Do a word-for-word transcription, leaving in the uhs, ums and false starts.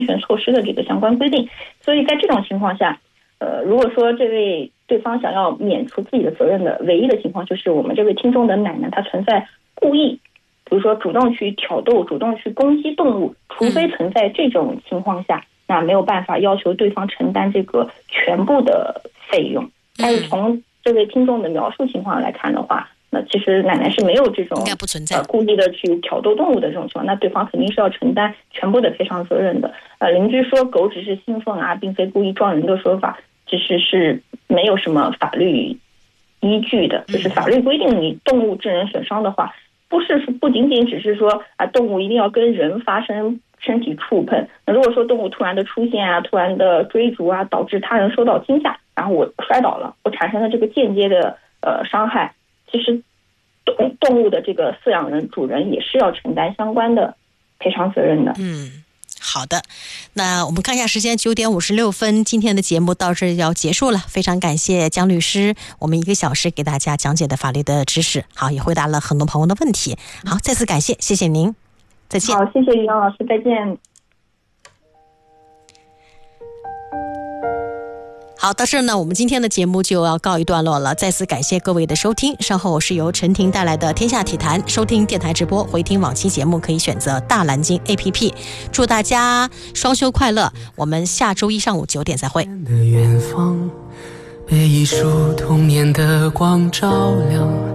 权措施的这个相关规定。所以在这种情况下，呃，如果说这位对方想要免除自己的责任的唯一的情况，就是我们这位听众的奶奶她存在故意，比如说主动去挑逗、主动去攻击动物，除非存在这种情况下，那没有办法要求对方承担这个全部的费用。但是从这位听众的描述情况来看的话，那其实奶奶是没有这种应该不存在、 呃、故意的去挑逗动物的这种情况，那对方肯定是要承担全部的赔偿责任的。呃，邻居说狗只是兴奋啊，并非故意撞人的说法，其实是没有什么法律依据的。就是法律规定，你动物致人损伤的话，不是不仅仅只是说啊，动物一定要跟人发生身体触碰。那如果说动物突然的出现啊，突然的追逐啊，导致他人受到惊吓，然后我摔倒了，我产生了这个间接的呃伤害，其实动动物的这个饲养人主人也是要承担相关的赔偿责任的。 嗯，好的，那我们看一下时间，九点五十六分，今天的节目到这要结束了。非常感谢姜律师，我们一个小时给大家讲解的法律的知识，好，也回答了很多朋友的问题。好，再次感谢，谢谢您，再见。 好，谢谢于洋老师，再见。 好，到这儿呢，我们今天的节目就要告一段落了。再次感谢各位的收听，稍后是由陈婷带来的《天下体坛》，收听电台直播回听往期节目可以选择大蓝鲸 A P P。 祝大家双休快乐，我们下周一上午九点再会。 远方被一束童年的光照亮，